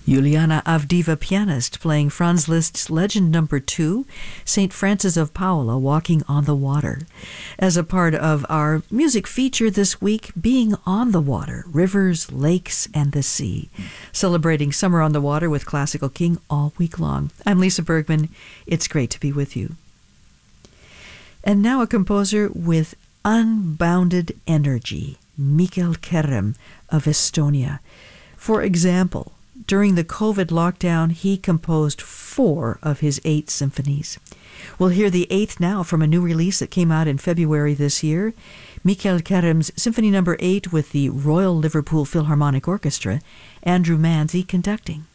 Juliana Avdiva, pianist, playing Franz Liszt's Legend No. 2, St. Francis of Paola, Walking on the Water, as a part of our music feature this week, Being on the Water, Rivers, Lakes, and the Sea, celebrating Summer on the Water with Classical King all week long. I'm Lisa Bergman. It's great to be with you. And now a composer with unbounded energy, Mikkel Kerem of Estonia. For example, during the COVID lockdown, he composed 4 of his 8 symphonies. We'll hear the 8th now from a new release that came out in February this year, Mikkel Kerem's Symphony No. 8 with the Royal Liverpool Philharmonic Orchestra, Andrew Manze conducting.